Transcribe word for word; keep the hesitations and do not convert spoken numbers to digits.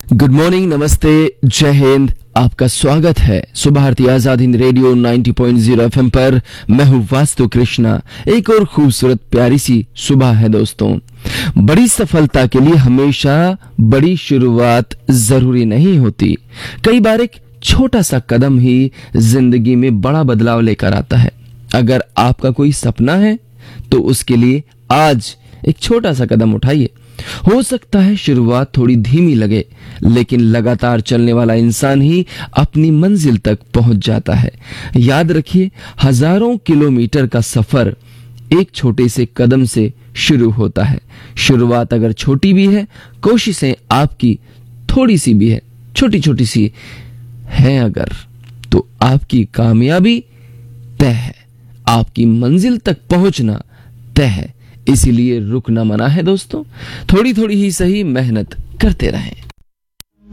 Good morning, नमस्ते, जय हिंद। आपका स्वागत है सुबह भारती आजाद हिंद रेडियो नब्बे पॉइंट शून्य एफएम पर। मैं हूँ वास्तु कृष्णा। एक और खूबसूरत प्यारी सी सुबह है दोस्तों। बड़ी सफलता के लिए हमेशा बड़ी शुरुआत जरूरी नहीं होती। कई बार एक छोटा सा कदम ही जिंदगी में बड़ा बदलाव लेकर आता है। अगर आपका कोई सपना है तो उसके लिए आज एक छोटा सा कदम उठाइए। हो सकता है शुरुआत थोड़ी धीमी लगे, लेकिन लगातार चलने वाला इंसान ही अपनी मंजिल तक पहुंच जाता है। याद रखिए, हजारों किलोमीटर का सफर एक छोटे से कदम से शुरू होता है। शुरुआत अगर छोटी भी है, कोशिशें आपकी थोड़ी सी भी है, छोटी छोटी सी है अगर, तो आपकी कामयाबी तय है, आपकी मंजिल तक पहुंचना तय है। इसीलिए रुकना मना है दोस्तों। थोड़ी थोड़ी ही सही मेहनत करते रहें।